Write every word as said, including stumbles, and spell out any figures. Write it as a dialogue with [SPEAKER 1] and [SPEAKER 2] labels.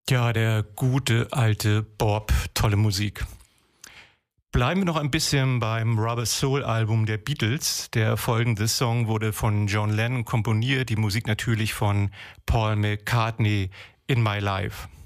[SPEAKER 1] Ja, der gute alte Bob, tolle Musik. Bleiben wir noch ein bisschen beim Rubber Soul Album der Beatles. Der folgende Song wurde von John Lennon komponiert, die Musik natürlich von Paul McCartney, In My Life.